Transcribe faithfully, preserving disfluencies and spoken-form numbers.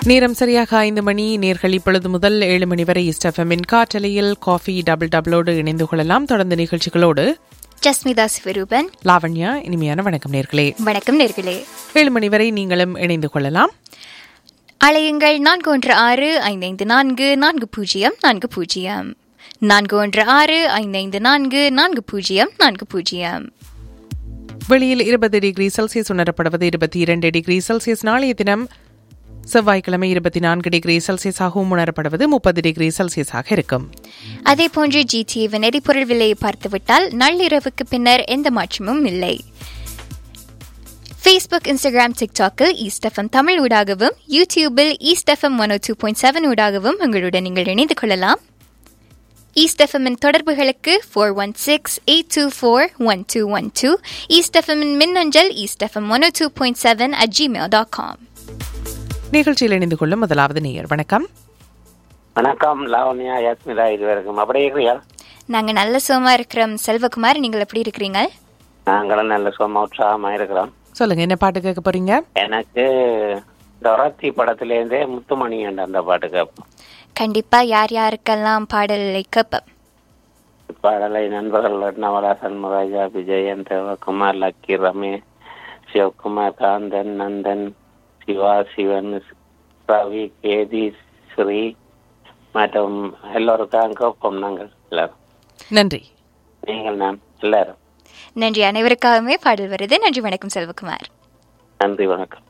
நேரம் சரியாக ஐந்து மணி. நேர்கள் இப்பொழுது முதல் ஏழு மணி வரை ஈஸ்ட் எஃப்எம்மின் காற்றலையில் காஃபி டபுள் டபுளோடு இணைந்து கொள்ளலாம். தொடர்ந்து நிகழ்ச்சிகளோடு ஜஸ்மிதா சிவரூபன், லாவண்யா. இனிமையான வணக்கம் நேர்களே. வணக்கம் நேர்களே. ஏழு மணி வரை நீங்களும் இணைந்து கொள்ளலாம். அலையுங்கள் நான்கு ஒன்று ஆறு ஐந்து ஐந்து நான்கு நான்கு பூஜ்ஜியம் நான்கு பூஜ்ஜியம் நான்கு ஒன்று ஆறு ஐந்து ஐந்து நான்கு நான்கு பூஜ்ஜியம் நான்கு பூஜ்ஜியம். வெளியில் இருபது டிகிரி செல்சியஸ் உணரப்படுவது. இருபத்தி இரண்டு டிகிரி செல்சியஸ் நாளைய தினம் செவ்வாய்க்கிழமை இருபத்தி நான்கு டிகிரி செல்சியஸாகவும் உணரப்படுவது. முப்பது டிகிரி செல்சியஸாக இருக்கும். அதேபோன்று ஜிடிஏவின் எரிபொருள் விலையை பார்த்துவிட்டால் நள்ளிரவுக்கு பின்னர் எந்த மாற்றமும் இல்லை. Facebook, Instagram, டிக்டாக்கில் east FM Tamil ஊடாகவும், யூடியூபில் ஈஸ்ட் எஃப்எம் ஒன் ஓ டூ பாயிண்ட் செவன் ஊடாகவும் உங்களுடன் நீங்கள் இணைந்து கொள்ளலாம். ஈஸ்ட் எஃப்எம்மின் தொடர்புகளுக்கு four one six eight two four one two one two. East எஃப்எம்மின் மின்னஞ்சல் east FM one O two point seven at Gmail dot com. நிகழ்ச்சியில் இணைந்து கொள்ளும் முதலாவது நேயர். வணக்கம். வணக்கம் லாவண்யா, யாஸ்மிதா. இதுவரைக்கும் அப்படியே இருக்கிறீங்க? நாங்க நல்ல சோமா இருக்கிறோம். செல்வகுமார், நீங்கள் எப்படி இருக்கிறீங்க? நாங்களும் நல்ல சோமா உற்சாகமா இருக்கிறோம். சொல்லுங்க, என்ன பாட்டு கேட்க போறீங்க? எனக்கு டொராத்தி படத்திலேருந்தே முத்துமணி என்ற அந்த பாட்டு கேட்போம். கண்டிப்பா. யார் யாருக்கெல்லாம் பாடலை கேட்போம்? பாடலை நண்பர்கள் நவலா, சண்முகராஜா, விஜயன், தேவகுமார், லக்கி, ரமேஷ், சிவகுமார், காந்தன், நந்தன், சிவா, சிவன், ரவி, கேதி, ஸ்ரீ மற்றும் எல்லோருக்காக கேட்போம். நாங்கள் எல்லாரும் நன்றி. நீங்கள் நான் எல்லாரும் நன்றி. அனைவருக்காகவே பாடல் வருது. நன்றி. வணக்கம் செல்வகுமார். நன்றி, வணக்கம்.